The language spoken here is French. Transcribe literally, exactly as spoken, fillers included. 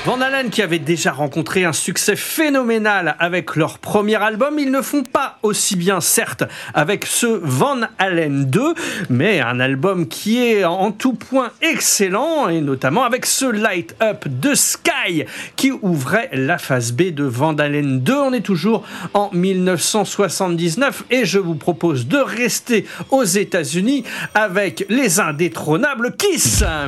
Van Halen qui avait déjà rencontré un succès phénoménal avec leur premier album, ils ne font pas aussi bien certes avec ce Van Halen deux, mais un album qui est en tout point excellent et notamment avec ce Light Up the Sky qui ouvrait la phase B de Van Halen deux. On est toujours en dix-neuf cent soixante-dix-neuf et je vous propose de rester aux États-Unis avec les indétrônables Kiss.